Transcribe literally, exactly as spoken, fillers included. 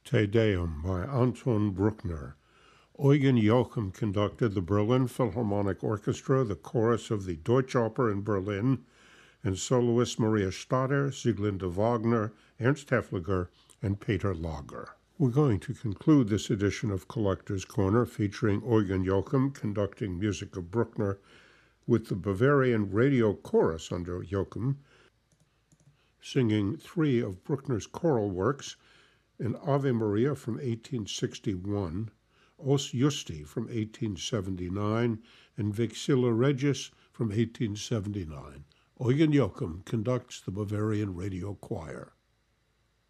Te Deum by Anton Bruckner. Eugen Joachim conducted the Berlin Philharmonic Orchestra, the chorus of the Deutsche Oper in Berlin, and soloists Maria Stadter, Sieglinde Wagner, Ernst Haefliger, and Peter Lager. We're going to conclude this edition of Collector's Corner featuring Eugen Joachim conducting music of Bruckner with the Bavarian Radio Chorus under Joachim, singing three of Bruckner's choral works, an Ave Maria from eighteen sixty-one, Os Justi from eighteen seventy-nine, and Vexilla Regis from eighteen seventy-nine. Eugen Joachim conducts the Bavarian Radio Choir.